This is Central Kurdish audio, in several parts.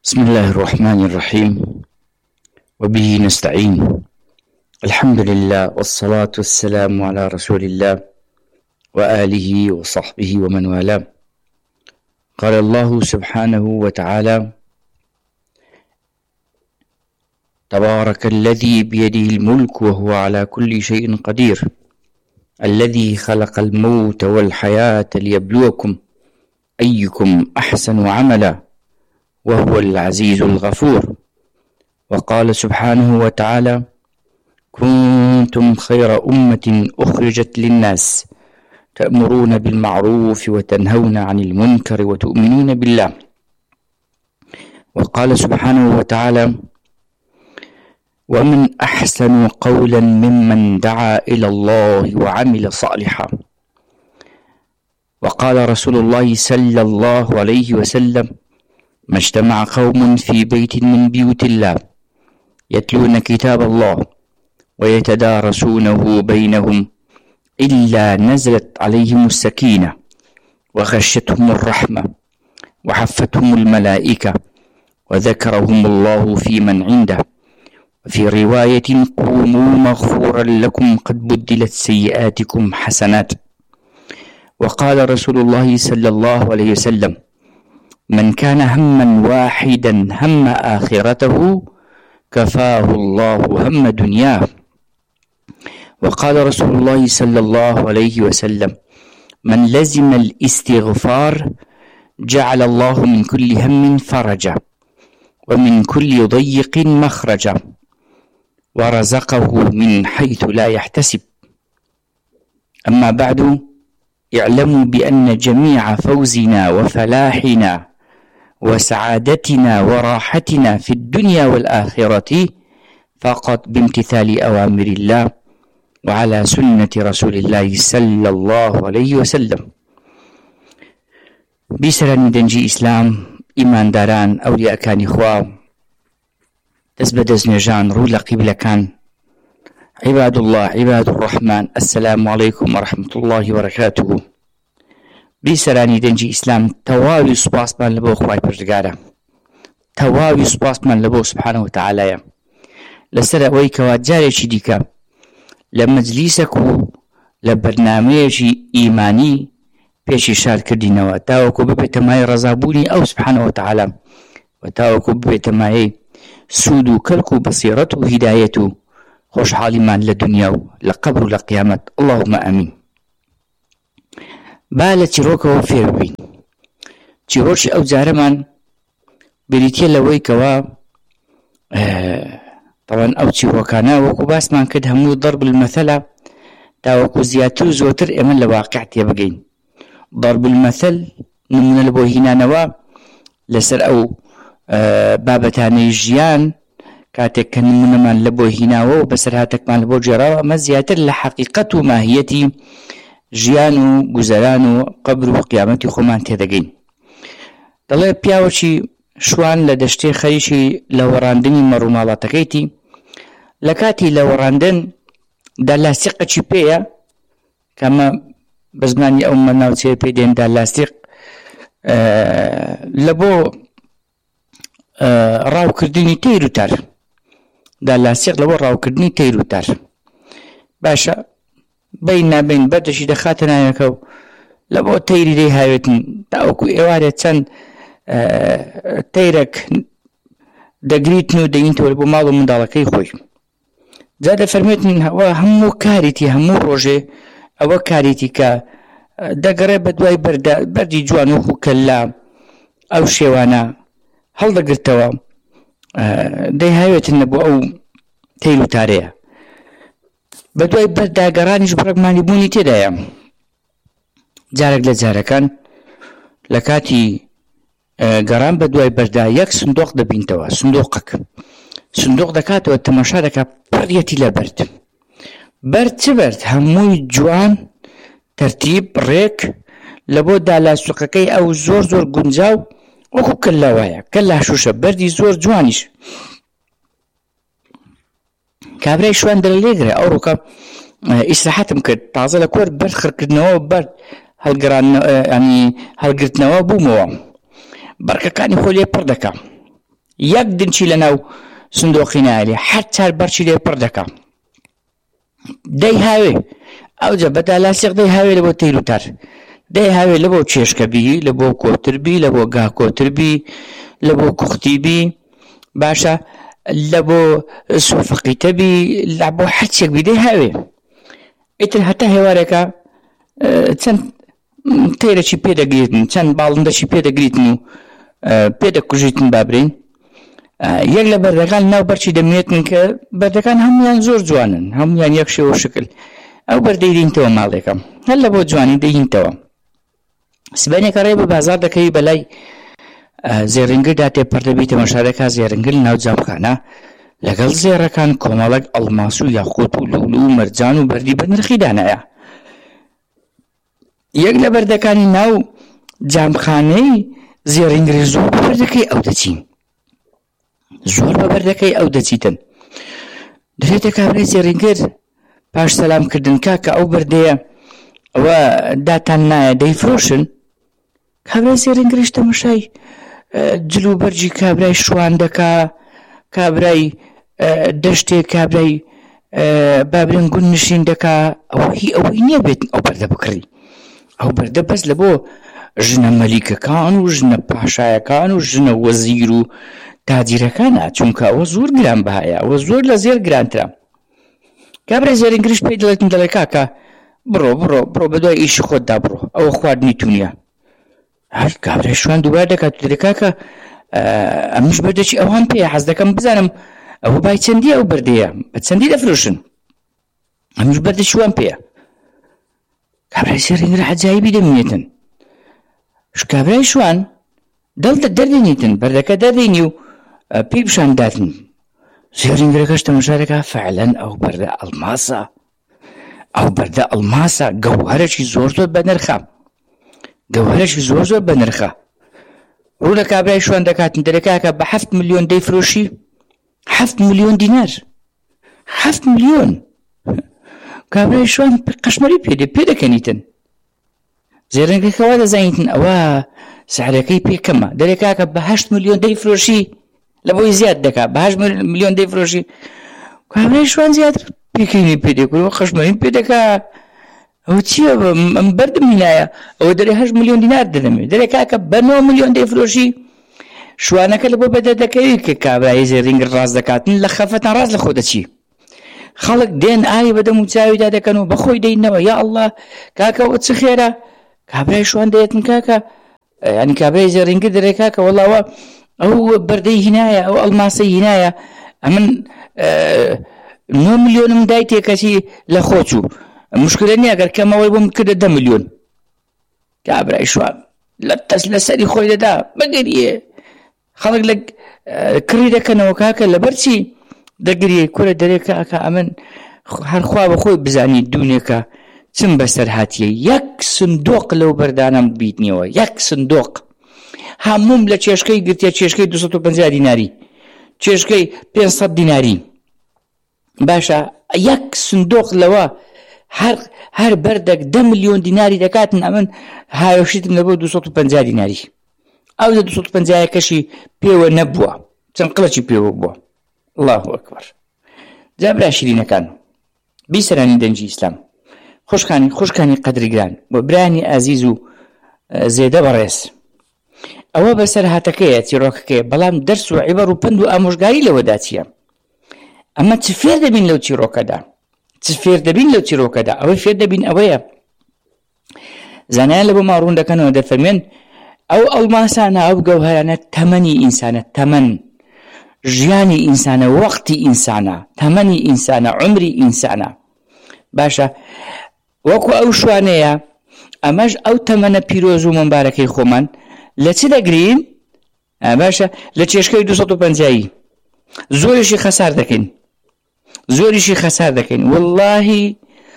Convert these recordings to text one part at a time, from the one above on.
بسم الله الرحمن الرحيم، وبه نستعين. الحمد لله والصلاة والسلام على رسول الله وآله وصحبه ومن والاه. قال الله سبحانه وتعالى: تبارك الذي بيده الملك وهو على كل شيء قدير، الذي خلق الموت والحياة ليبلوكم أيكم أحسن عملا وهو العزيز الغفور. وقال سبحانه وتعالى: كنتم خير أمة أخرجت للناس تأمرون بالمعروف وتنهون عن المنكر وتؤمنون بالله. وقال سبحانه وتعالى: ومن أحسن قولا ممن دعا إلى الله وعمل صالحا. وقال رسول الله صلى الله عليه وسلم: ما اجتمع قوم في بيت من بيوت الله يتلون كتاب الله ويتدارسونه بينهم إلا نزلت عليهم السكينة وغشتهم الرحمة وحفتهم الملائكة وذكرهم الله في من عنده. وفي رواية: قوموا مغفورا لكم قد بدلت سيئاتكم حسنات. وقال رسول الله صلى الله عليه وسلم: من كان هما واحدا هم آخرته كفاه الله هم دنياه. وقال رسول الله صلى الله عليه وسلم: من لزم الاستغفار جعل الله من كل هم فرجا ومن كل ضيق مخرجا ورزقه من حيث لا يحتسب. أما بعد، اعلموا بأن جميع فوزنا وفلاحنا وسعادتنا وراحتنا في الدنيا والآخرة فقط بامتثال أوامر الله وعلى سنة رسول الله صلى الله عليه وسلم. بیسەرانی دەنجی ئیسلام، ئیمانداران، ئەولیاکانی خوا، دەست بە دەستنوێژان ڕوو لە قیبلەکان، عباد الله، عباد الرحمن، السلام عليكم ورحمة الله وبركاته. بیسەرانی دەنجی ئیسلام، تەواوی سوپاسمان لەبۆ خوای پەروەردگارە، تەواوی سوپاسمان لەبۆ سوبحانە وتەعالایە لەسەر ئەوەی کەوا جارێکی دیکە لە مەجلیسێک و لە بەرنامەیەکی ئیمانی پێشی شار کردینەوە تاوەکو ببێتە مای ڕەزابوونی ئەو سوبحانە وتەعالا و تاوەکو ببێتە مایەی سوود و کەلک و بەسیرەت و هیدایەت و خۆشحاڵیمان لە دنیا و لە قەبر و لە قیامەت. اللهم ئامین. با لە چیرۆکەوە فێر ببین. چیرۆکی ئەو جارەمان بریتە لەوەی کەوا طبعاً ئەو چیرۆکانە وەکو باسمان کرد هەموو ضرب المەثەلە تاوەکو زیاتر و زۆرتر ئێمە لە واقع تێبگەین. ضرب المەثەل نمونە لە بۆ هینانەوە لەسەر ئەو بابەتانەی ژیان کاتێک کە نمونەمان لە بۆ هیناوە و بەسەرهاتێکمان لە بۆ جێراوە ئەمە زیاتر لە حەقیقەت و ماهیەتی ژیان و گوزەران و قەبر و قیامەتی خۆمان تێدەگەین. دەڵێ پیاوەکی شوان لە دەشتێ خەریکی لە وەڕاندنی مەڕووماڵاتەکەیتی. لە کاتی لە وەڕاندن دا لاستیقەکی پێیە کە ئەمە بە زمانی ئەو مەناوچەیە پێی دێن دا لاستیق لە بۆ ڕاوکردنی تەیر و تار، دا لاستیق لە بۆ ڕاوکردنی تەیر و تار. باشە بین نابین بەردەشی دەخاتە ناوێکە و لە بۆ تەیری دەی هاوێتن تاوەکو ئێوارێت چەند تەیرێک دەگریتن و دەینتەوە بۆ ماڵ و منداڵەکەی خۆی. جا دەفەرمێتن ئەوە هەموو کاریتی هەموو ڕۆژێ ئەوە کاریتی کە دەگەڕێ بە دوای بەردی جوان وەکو کەللا ئەو شێوانە هەڵدەگرتەوە دەی هاوێتن بۆ ئەو تەیر و تارەیە. بە دوای بەرداگەڕانیش بڕێکمانی بوونی تێدایە. جارێک لە جارەکان لە کاتی گەڕان بە دوای بەردا یەک سندۆق دەبینتەوە، سندۆق دەکاتەوە تەماشا دەکات پڕیەتی لە بەرد چ بەرد هەمووی جوان تەرتیب ڕێک لە بۆ دالاستوقەکەی ئەو زۆر زۆر گونجاو وەکو کەللا وایە، کەللا شوشە بەردی زۆر جوانیش. کابرای شوان دەرە لێگرێ ئەو ڕووکە ئیسراحەتم کرد تازە لە کۆر بەرد خڕکردنەوە بەرد هەڵگرتنەوە بوومەوە بەرکەکانی خۆ لێ پڕ دەکەم یەک دنچی لەناو سندۆقی نایێ هەر چار بەرچی لێ پڕ دەکا دەی هاوێ ئەوجە بەدالاسیق دەی هاوێ لە بۆ تەیر و تار دەی هاوێ لە بۆ چێشکەبی لە بۆ کۆتربی لە بۆ گاکۆتربی لە بۆ کوختیبی باشە لە بۆ سوفقیتەبی لە بۆ حەچێکبی دەی هاوێ ئیتر هەتا هێوارێکە چەند تێرەی پێدەگریتن چەند باڵندەشی پێدەگریتن و پێدەکوژیتن بابرین یەک لە بەردەکان ناو بەرچی دەمێتن کە بەردەکان هەمویان زۆر جوانن هەمویان یەک شێوە شکل ئەو بەردەی دێنیتەوە ماڵێکە هەر لە بۆ جوانی دەهینتەوە سبەینێکە ڕێ بە بازار دەکەوی بەلای زێڕنگردا تێپەردەبی تەماشادەکە زێڕنگر ناو جامخانە لەگەڵ زێڕەکان کۆمەڵک ئەڵماس و یاقوت و لولو و مەرجان و بەردی بە نرخی دانایە یەک لە بەردەکانی ناو جامخانەی زێڕنگری زۆر بە بەردەکەی ئەو دەچین زۆر بە بەردەکەی ئەو دەچیتن دەرێتە کابرای زێڕنگر پاش سەلامکردن کاکە ئەو بەردەیە ئەوە داتان نایە دەیفرۆشن کابرای زێڕنگریش تەماشای جلو بەرجی کابرای شوان دەکا کابرای دەشتێک کابرای بابرێن گون نشین دەکا ئەوەی نییە بێت ئەو بەردە بکڕی ئەو بەردە بەس لە بۆ ژنە مەلیکەکان و ژنە پاشایەکان و ژنە وەزیر و تاجیرەکانە چونکە ئەوە زۆر گران بەهایە ئەوە زۆر لە زێر گرانترە کابرای زێڕنگریش پێی دەڵێتم دەڵێ کاکە بڕۆ بەدوای ئیشی خۆتدا بڕۆ ئەوە خواردنی تونیە هەر کابرای شوان دووبار دەکات و دەڵێ کاکە ئەمش بەردەچی ئەوان پێیە حەز دەکەم بزانم ئەوە بای چەندی ئەو بەردەیە بە چەندی دەفرۆشن ئەمش بەردە شوان پێیە کابرای زێڕنگر عەجایبی دەمێنێتن کابرای شوان دڵتە دەردێنیتن بەردەکە دەردێنی و پێی پیشان داتن زێڕنگەکەش تەماشا دەکا فعلەن ئەو بەردە ئەڵماسە ئەو بەردە ئەڵماسە گەوهەرێکی زۆر زۆر بەنرخە گەوهەرێکی زۆر زۆر بەنرخە ڕوو لە کابرای شوان دەکاتن دەرەکەکە بە 7 ملیۆن دەیفرۆشی 7 ملیۆن دینار 7 ملیۆن کابرای شوان قەشمەری پێدەکەنیتن زێڕنگەکەوا دەزانیتن ئەوە سعرەکەی پێکەمە دەرێکاکە بە 8 ملیۆن دەیفرۆشی لە بۆی زیاد دەکات بە 8 ملیۆن دەیفرۆشی کابرای شوان زیاتر پێکەنی پێدەکەوە خەشمەری پێدەکات ئەوە چییە ئەم بەردم هینایە ئەوە دەرێ 8 ملیۆن دینار دەدەمێت دەرێکاکە بە 9 ملیۆن دەیفرۆشی شوانەکە لە بۆ بەدە دەکەوی کە کابرای زێڕنگر ڕاز دەکاتن لە خەفەتان ڕاز لە خۆ دەچی خەڵک دێن ئاوی بەدەم و چاویدا دەکەن و بەخۆی دەینەوە یا ئەڵڵا کاکە ئەوە چ خێرە کابرای شوان دەیەتن کاکە ینی کابرای زێڕنگر دەرێ کاکە وەڵاوە ئەو بەردەی هینایە ئەو ئەڵماسەی هینایە ئەمن 9 ملیۆنم دای تێکەچی لە خۆچوو مشکلە نییە ئەگەر کەمەوەی بۆم کردە 10 ملیۆن کابرای شوان لە سەری خۆی دەدا بەگەریە خەڵک لە کڕی دەکەنەوە کاکە لەبەرچی دەگریە کورە دەرێ کاکە ئەمن هەرخوا بە خۆی بزانی دوونێکە چم بەسەر هاتیە یەک سندۆق لەو بەردانم بیتنیەوە یەک سندۆق هەموم لە چێشکەی گرتیە چێشکەی 250 دیناری چێشکەی 500 دیناری باشە یەک سندۆق لەوە هەر بەردەک 10 ملیۆن دیناری دەکاتن ئەمن هاوشیتم لە بۆ 250 دیناری ئەو لە 250 کەشی پێوە نەبووە چەند قڵەکی پێوە بووە الله ئەکبەر جا برا شیرینەکان بیسەرانی دەنجی ئیسلام خوشکانی قەدرگران بۆ برانی ئازیز و زێدە بەڕێز ئەوە بەسەر هاتەکەیە چیرۆکەکەیە بەڵام دەرس و عیبەر و پند و ئامۆژگاری لەوەدا چییە ئەمە چ فێر دەبین لەو چیرۆکەدا چ فێر دەبین لەو چیرۆکەدا ئەوەی فێر دەبین ئەوەیە زانایان لە بۆ ماڕوون دەکەنەوە دەفەرمێن ئەو ئەڵماسانە ئەو گەوهەرانە تەمەنی ئینسانە تەمەن ژیانی ئینسانە وەقتی ئینسانە تەمەنی ئینسانە عمری ئینسانە باشە وەکو ئەو شوانەیە ئەمەش ئەو تەمەنە پیرۆز و مەمبارەکەی خۆمان لە چ دەگرین باشە لە چێشکەی 250 زۆریشی خەسار دەکەین واللهی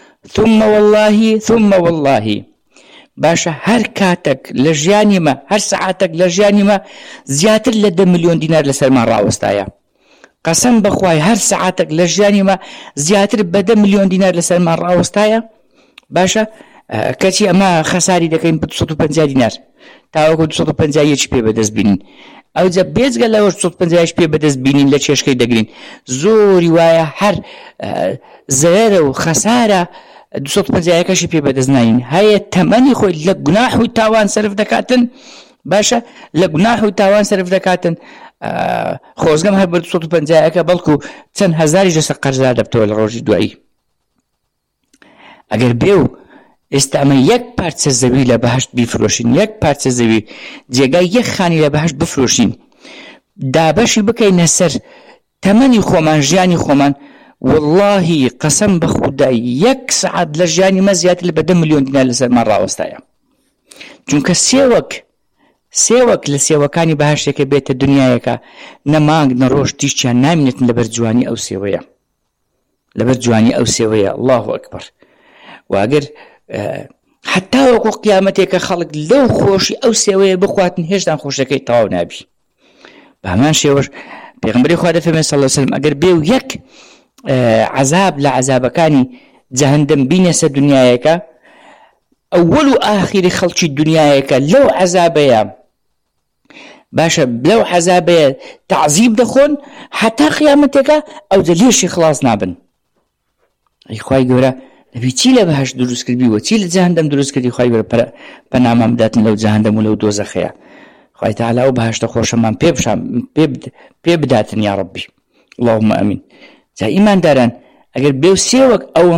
ثم واللهی باشە هەر کاتێک لە ژیانیمە هەر سەعاتێک لە ژیانیمە زیاتر لە 10 ملیۆن دینار لەسەرمان ڕاوەستایە قەسەم بەخوای هەر سەعاتێک لە ژیانیمە زیاتر بە 10 ملیۆن دینار لەسەرمان ڕاوەستایە باشە کەچی ئەمە خەساری دەکەین بە 250 دینار تاوەکو 250 پێ بەدەست بینین ئەوجا بێجگە لەوە 150 پێ بەدەست بینین لە چێشکەی دەگرین زۆری وایە هەر زەرە و خەسارە 250 پێ بەدەست ناین هەیە تەمەنی خۆی لە گوناح و تاوان سەرف دەکاتن باشە لە گوناح و تاوان سەرف دەکاتن خۆزگەم هەر بە 250 بەڵکو چەند هەزاریش لەسەر قەرزا دەبتەوە لە ڕۆژی دوایی ئەگەر بێ و ئێستا ئەمە یەک پارچە زەوی لە بەهەشت بیفرۆشین یەک پارچە زەوی جێگای یەک خانی لە بەهەشت بفرۆشین دابەشی بکەینە سەر تەمەنی خۆمان ژیانی خۆمان واللهی قەسەم بە خودای یەک سەعات لە ژیانی مە زیاتر لە 10 ملیۆن دینار لەسەرمان ڕاوەستایە چونکە سێوەک لە سێوەکانی بەهەشتێکە بێتە دنیایەکە نە مانگ نە ڕۆژ تیشتیان نامێنێتن لەبەر جوانی ئەو سێوەیە لەبەر جوانی ئەو سێوەیە الله ئەکبەر واگەر حتا وەکو قیامەتێکە خەڵک لەو خۆشی ئەو سێوەیە بخواتن هێشتا خۆشەکەی تەواو نابی بە هەمان شێوەش پێغەمبەری خوا دەفەرمێ صلی الله علیه وسلم ئەگەر بێ و یەک عەزاب لە عەزابەکانی جەهەنەم بینێ سەر دنیایەکە ئەوەل و ئاخری خەڵکی دنیایەکە لەو عەزابەیە باشە لەو عەزابەیە تەعزیب دەخۆن حتا قیامەتێکە ئەو لێشی خلاص نابن ئەی خوای گەورە نبی چی لە بەهەشت دروست کردیوە چی لە جەهەنەم دروست کردی خوای گەورە پەنامان بداتن لەو جەهەنەم و لەو دۆزەخەیە خوای تەعالی ئەو بەهەشتە خۆشەمان پێ بداتن یا ڕەبی اللهم ئەمین جا ئیمانداران ئەگەر بێ و سێوەک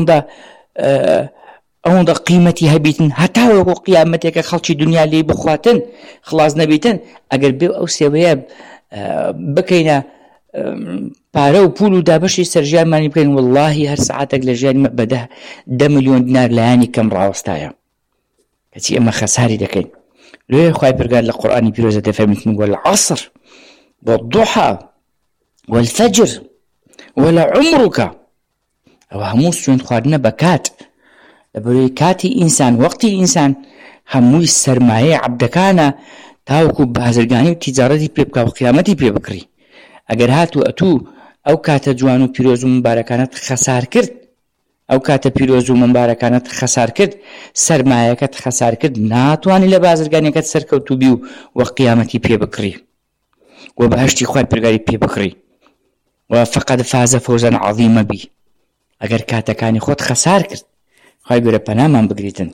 ئەوەندە قیمەتی هەبیتن هەتا وەکو قیامەتێکە خەڵکی دنیا لێ بخواتن خلاص نەبیتن ئەگەر بێ ئەو سێوەیە بکەینە پارە و پول و دابەشی سەرژیانمانی بکەین واللهی هەر سەعاتێک لە ژیانی بە 10 ملیۆن دینار لایانی کەم ڕاوەستایە کەچی ئەمە خەساری دەکەین لێ خوای پەروەردگار لە قورئانی پیرۆزە دەفەرمێت والعەصر والضحى والفجر ولعمرك ئەوە هەموو سوێند خواردنە بە کات لەبەرەوەی کاتی ئینسان وەقتی ئینسان هەمووی سەرمایەی عەبدەکانە تاوەکو بازرگانی و تیجارەتی پێ بکا و قیامەتی پێ بکڕی ئەگەر هاتوو ئەتوو ئەو کاتە جوان و پیرۆز و مبارەکانت خەسار کرد ئەو کاتە پیرۆز و مبارەکانت خەسار کرد سەرمایەکەت خەسار کرد ناتوانی لە بازرگانیەکەت سەرکەوتوو بی و قیامەتی پێ بکڕی و بەهەشتی خوای پەروەردگاری پێ بکڕی و فقد فاز فوزا عظیمە بی ئەگەر کاتەکانی خۆت خەسار کرد خوای گەورە پەنامان بگریتن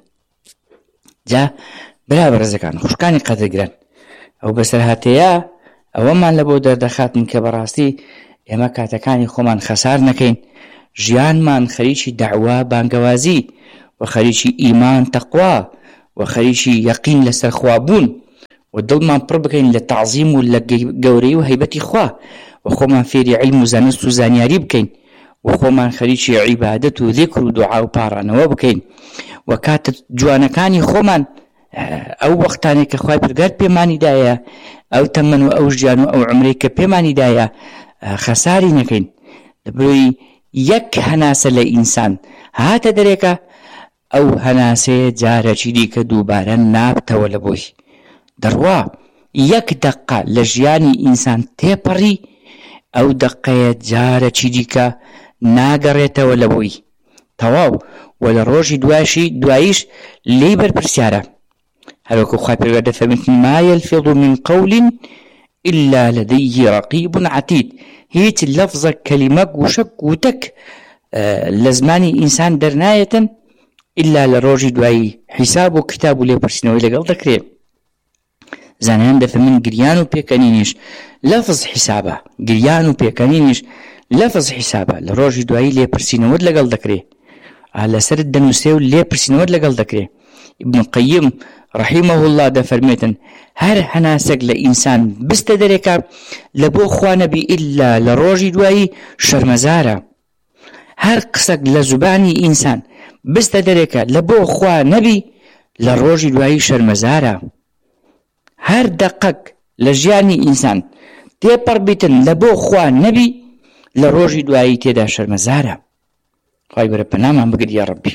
جا برا بەڕێزەکان خوشکانی قەدرگران ئەو بەسەرهاتەیە ئەوەمان لە بۆ دەردەخاتن کە بەڕاستی ئێمە کاتەکانی خۆمان خەسار نەکەین ژیانمان خەریکی دەعوا بانگەوازی و خەریکی ئیمان تەقوا و خەریکی یەقین لەسەر خوا بوون و دڵمان پڕ بکەین لە تەعزیم و لە گەورەی و هەیبەتی خوا و خۆمان فێری عیلم و زانست و زانیاری بکەین و خۆمان خەریکی عیبادەت و ذیکر و دوعا و پاڕانەوە بکەین و کاتە جوانەکانی خۆمان ئەو وەختانێک کە خوای پەروەردگار پێمانی دایە ئەو تەمەن و ئەو ژیان و ئەو عمرەی کە پێمانی دایە خەساری نەکەین لەبەرەوەی یەک هەناسە لە ئینسان هاتە دەرێکە ئەو هەناسەیە جارێکی دیکە دووبارە نابتەوە لە بۆی دەڕوا یەک دەقە لە ژیانی ئینسان تێپەڕی ئەو دەقەیە جارێکی دیکە ناگەڕێتەوە لە بۆی تەواو و لە ڕۆژی دواییش لێی بەرپرسیارە هەروەکو خوای پەروەردگار دەفەرمێت ما يلفظ من قول إلا لديه رقيب عتيد هیچ لەفزە کەلیمە گوشە گوتەک لە زمانی ئینسان دەرنایەتن ئللا لە ڕۆژی دوایی حیساب و کتاب و لێپرسینەوەی لەگەڵ دەکرێت زانایان دەفەرمێن گریان و پێکەنینیش لەفز حیسابە گریان و پێکەنینیش لەفز حیسابە لە ڕۆژی دوایی لێپرسینەوەت لەگەڵ دەکرێت لەسەرت دەنووسێ و لێپرسینەوەت لەگەڵ دەکرێت ابن القیم رحمه الله دەفەرمێتن هەر هەناسەک لە ئینسان بستە دەرێکە لە بۆ خوا نەبی ئللا لە ڕۆژی دوایی شەرمەزارە هەر قسەک لە زوبانی ئینسان بستە دەرێکە لە بۆ خوا نەبی لە ڕۆژی دوایی شەرمەزارە هەر دەقەک لە ژیانی ئینسان تێپەڕ بیتن لە بۆ خوا نەبی لە ڕۆژی دوایی تێدا شەرمەزارە خوای گەورە پەنامان بگری یا ڕەبی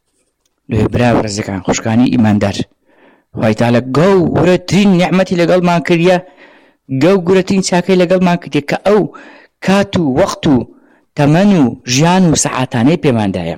لێ برا ڕێزەکان خوشکانی ئیماندار خوای تەعالی گەورەترین نیعمەتی لەگەڵمان کردیە گەورەترین چاکەی لەگەڵمان کردیە کە ئەو کات و وەخت و تەمەن و ژیان و سەعاتانەی پێماندایە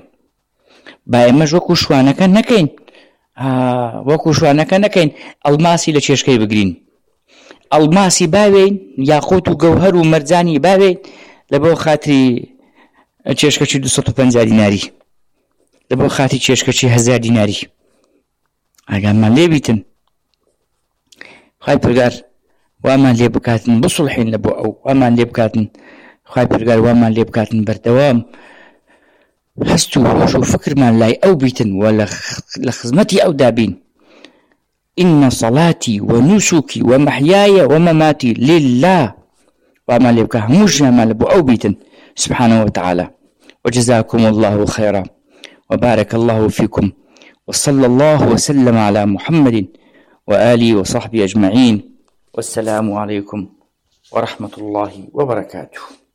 با ئێمەش وەکو شوانەکە نەکەین ئەڵماسی لە چێشکەی بگرین ئەڵماسی باوێن، یاقوت و گەوهەر و مەرجانی باوێن لەبەو خاتری چێشکەچی 250 دیناری، لەبەو خاتی چێشکەچی 1000 دیناری. ئاگامان لێ بیتن، خوای پەروەردگار وامان لێ بکاتن بسڵحین لە بۆ ئەو، وامان لێ بکاتن خوای پەروەردگار وامان لێ بکاتن بەردەوام هەست و هۆش و فکرمان لای ئەو بیتن و لە خزمەتی ئەو دابین. إن صلاتي ونسكي ومحياي ومماتي لله، وما لبك هموجنا ما لبو أو بيتن سبحانه وتعالى. وجزاكم الله خيرا وبارك الله فيكم، وصلى الله وسلم على محمد وآله وصحبه أجمعين، والسلام عليكم ورحمة الله وبركاته.